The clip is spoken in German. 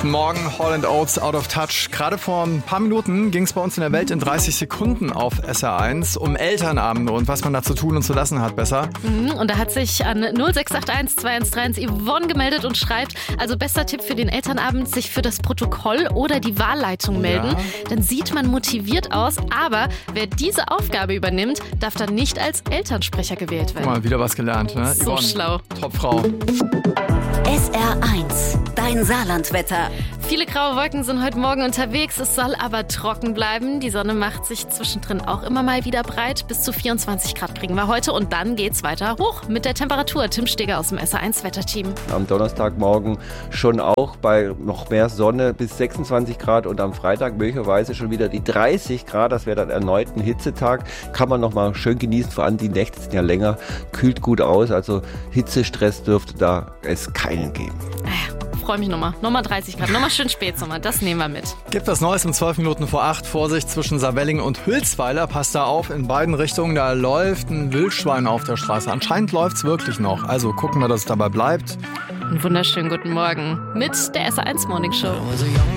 Guten Morgen, Hall & Oates, Out of Touch. Gerade vor ein paar Minuten ging es bei uns in der Welt in 30 Sekunden auf SR1 um Elternabende und was man da zu tun und zu lassen hat, besser. Und da hat sich an 0681 213 Yvonne gemeldet und schreibt, also bester Tipp für den Elternabend, sich für das Protokoll oder die Wahlleitung melden. Ja. Dann sieht man motiviert aus, aber wer diese Aufgabe übernimmt, darf dann nicht als Elternsprecher gewählt werden. Mal wieder was gelernt, ne? So Yvonne, schlau. Topfrau. SR1, dein Saarlandwetter. Viele graue Wolken sind heute Morgen unterwegs, es soll aber trocken bleiben. Die Sonne macht sich zwischendrin auch immer mal wieder breit. Bis zu 24 Grad kriegen wir heute und dann geht's weiter hoch mit der Temperatur. Tim Steger aus dem SR1-Wetterteam. Am Donnerstagmorgen schon auch bei noch mehr Sonne bis 26 Grad und am Freitag möglicherweise schon wieder die 30 Grad. Das wäre dann erneut ein Hitzetag. Kann man noch mal schön genießen, vor allem die Nächte sind ja länger, kühlt gut aus. Also Hitzestress dürfte da es keinen geben. Freue mich nochmal. Nochmal 30 Grad, nochmal schön Spätsommer, das nehmen wir mit. Gibt was Neues um 12 Minuten vor 8. Vorsicht zwischen Saarwelling und Hülsweiler. Passt da auf, in beiden Richtungen, da läuft ein Wildschwein auf der Straße. Anscheinend läuft's wirklich noch. Also gucken wir, dass es dabei bleibt. Einen wunderschönen guten Morgen mit der SR1 Morning Show.